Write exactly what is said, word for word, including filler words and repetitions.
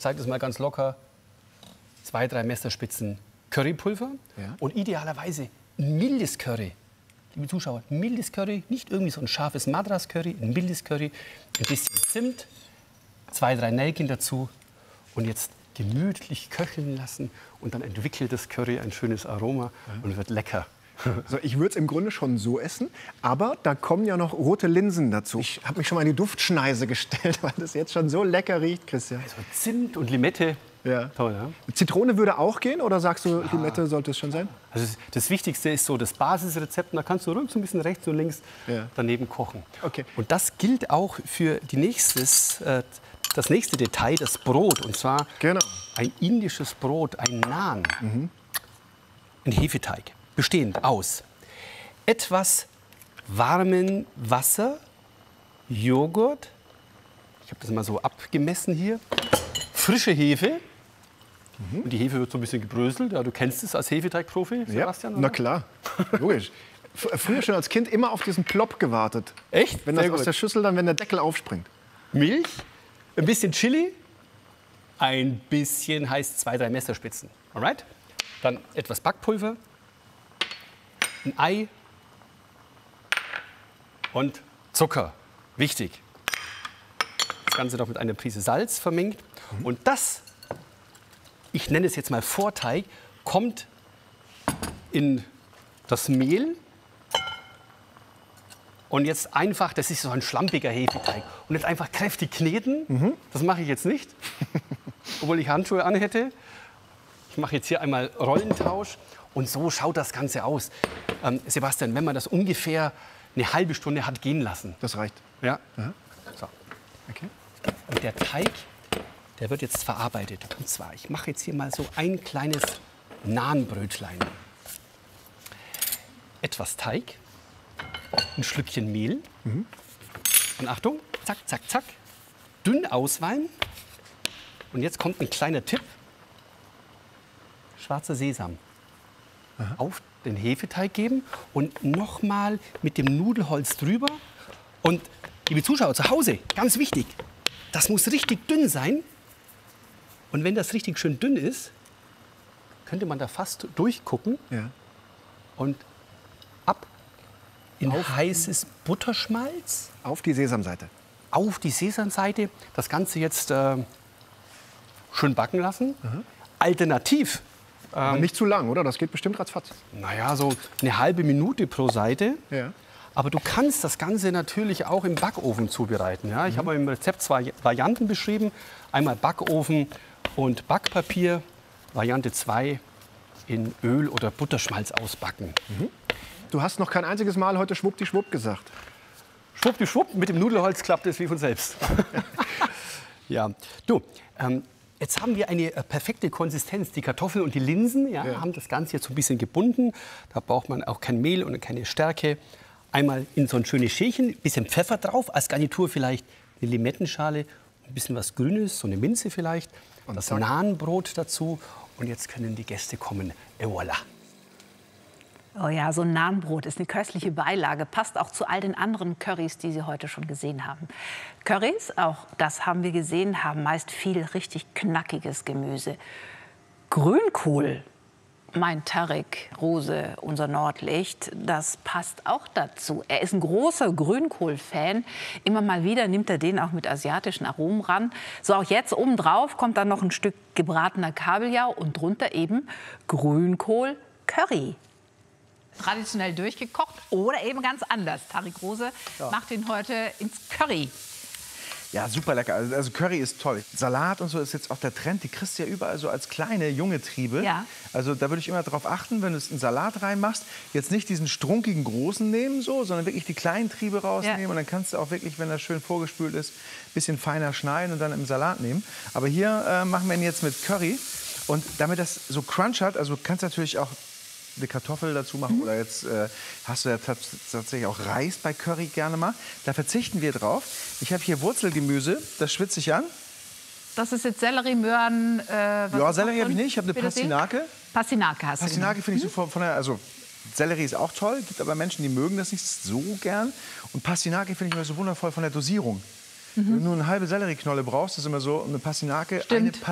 zeige das mal ganz locker, zwei, drei Messerspitzen Currypulver Ja. und idealerweise ein mildes Curry. Liebe Zuschauer, ein mildes Curry, nicht irgendwie so ein scharfes Madras-Curry, ein mildes Curry, ein bisschen Zimt, zwei, drei Nelken dazu und jetzt gemütlich köcheln lassen und dann entwickelt das Curry ein schönes Aroma und wird lecker. So, ich würde es im Grunde schon so essen, aber da kommen ja noch rote Linsen dazu. Ich habe mich schon mal in die Duftschneise gestellt, weil das jetzt schon so lecker riecht, Christian. Also Zimt und Limette, Ja. toll, ja? Zitrone würde auch gehen oder sagst du, Limette sollte es schon sein? Also das- das Wichtigste ist so das Basisrezept, und da kannst du ruhig so ein bisschen rechts und links Ja. daneben kochen. Okay. Und das gilt auch für die nächstes, äh, das nächste Detail, das Brot. Und zwar Genau. ein indisches Brot, ein Naan. Ein Hefeteig, bestehend aus etwas warmem Wasser, Joghurt, ich habe das mal so abgemessen hier, frische Hefe. Und die Hefe wird so ein bisschen gebröselt. Ja, du kennst es als Hefeteigprofi, Sebastian? Na oder? klar, logisch. F- Früher schon als Kind immer auf diesen Plop gewartet. Echt? Wenn das Sehr aus gut. der Schüssel dann, wenn der Deckel aufspringt. Milch, ein bisschen Chili, ein bisschen heißt zwei, drei Messerspitzen. Alright? Dann etwas Backpulver, ein Ei und Zucker. Wichtig. Das Ganze noch mit einer Prise Salz vermengt. Und das, ich nenne es jetzt mal Vorteig, kommt in das Mehl. Und jetzt einfach, das ist so ein schlampiger Hefeteig. Und jetzt einfach kräftig kneten. Das mache ich jetzt nicht, obwohl ich Handschuhe anhätte. Ich mache jetzt hier einmal Rollentausch. Und so schaut das Ganze aus. Ähm, Sebastian, wenn man das ungefähr eine halbe Stunde hat gehen lassen. Das reicht. Ja. Aha. So. Okay. Und der Teig, der wird jetzt verarbeitet. Und zwar, ich mache jetzt hier mal so ein kleines Nahenbrötlein. Etwas Teig, ein Schlückchen Mehl. Und Achtung, zack, zack, zack. Dünn ausweihen. Und jetzt kommt ein kleiner Tipp. Schwarzer Sesam. Auf den Hefeteig geben und nochmal mit dem Nudelholz drüber. Und liebe Zuschauer zu Hause, ganz wichtig, das muss richtig dünn sein. Und wenn das richtig schön dünn ist, könnte man da fast durchgucken Ja. und ab in heißes Butterschmalz Auf die Sesamseite. auf die Sesamseite. Das Ganze jetzt äh, schön backen lassen. Alternativ, Aber nicht zu lang, oder? Das geht bestimmt ratzfatz. naja, so eine halbe Minute pro Seite. Ja. Aber du kannst das Ganze natürlich auch im Backofen zubereiten. Ja? Ich habe im Rezept zwei Varianten beschrieben. Einmal Backofen und Backpapier. Variante zwei in Öl oder Butterschmalz ausbacken. Du hast noch kein einziges Mal heute schwuppdischwupp gesagt. Schwuppdiwupp, mit dem Nudelholz klappt es wie von selbst. Ja, du, ähm, jetzt haben wir eine äh, perfekte Konsistenz. Die Kartoffeln und die Linsen ja, Ja. haben das Ganze jetzt so ein bisschen gebunden. Da braucht man auch kein Mehl und keine Stärke. Einmal in so ein schönes Schälchen, ein bisschen Pfeffer drauf, als Garnitur vielleicht eine Limettenschale, ein bisschen was Grünes, so eine Minze vielleicht. Und das zack. Nahenbrot dazu. Und jetzt können die Gäste kommen. Et voilà. Oh ja, so ein Nahenbrot ist eine köstliche Beilage, passt auch zu all den anderen Currys, die Sie heute schon gesehen haben. Currys, auch das haben wir gesehen, haben meist viel richtig knackiges Gemüse. Grünkohl, mein Tarek Rose, unser Nordlicht, das passt auch dazu. Er ist ein großer Grünkohl-Fan. Immer mal wieder nimmt er den auch mit asiatischen Aromen ran. So auch jetzt obendrauf kommt dann noch ein Stück gebratener Kabeljau und drunter eben Grünkohl-Curry. Traditionell durchgekocht oder eben ganz anders. Tarek Rose macht ihn heute ins Curry. Ja, super lecker. Also, also Curry ist toll. Salat und so ist jetzt auch der Trend. Die kriegst du ja überall so als kleine, junge Triebe. Ja. Also da würde ich immer darauf achten, wenn du einen Salat reinmachst, jetzt nicht diesen strunkigen großen nehmen, so, sondern wirklich die kleinen Triebe rausnehmen. Ja. Und dann kannst du auch wirklich, wenn das schön vorgespült ist, ein bisschen feiner schneiden und dann im Salat nehmen. Aber hier äh, machen wir ihn jetzt mit Curry. Und damit das so Crunch hat, also du kannst natürlich auch eine Kartoffel dazu machen oder jetzt äh, hast du ja tats tatsächlich auch Reis bei Curry gerne mal. Da verzichten wir drauf. Ich habe hier Wurzelgemüse, das schwitze ich an. Das ist jetzt Sellerie, Möhren. Äh, was Ja, ist noch Sellerie habe ich drin? nicht, ich habe eine Bitte sehr. Pastinake. Pastinake hast Pastinake du. finde ich so von, von der, also Sellerie ist auch toll, gibt aber Menschen, die mögen das nicht so gern. Und Pastinake finde ich immer so wundervoll von der Dosierung. Wenn du nur eine halbe Sellerieknolle brauchst, ist immer so eine Pastinake, Stimmt. eine